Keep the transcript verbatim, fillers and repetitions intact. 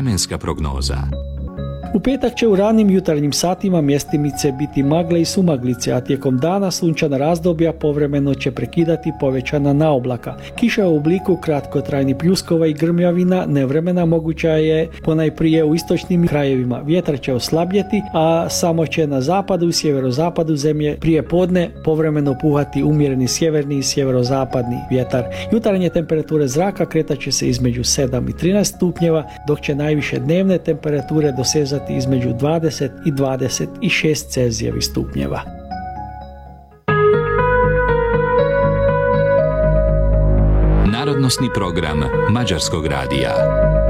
Vremenska prognoza. U petak će u ranim jutarnjim satima mjestimice biti magle i sumaglice, a tijekom dana sunčana razdoblja povremeno će prekidati povećana naoblaka. Kiša u obliku kratkotrajnih pljuskova i grmljavina nevremena moguća je ponajprije u istočnim krajevima. Vjetar će oslabjeti, a samo će na zapadu i sjeverozapadu zemlje prije podne povremeno puhati umjereni sjeverni i sjeverozapadni vjetar. Jutarnje temperature zraka kretat će se između sedam i trinaest stupnjeva, dok će najviše dnevne temperature dosezati između dvadeset i dvadeset šest Celzijevih stupnjeva. Narodnosni program Mađarskog radija.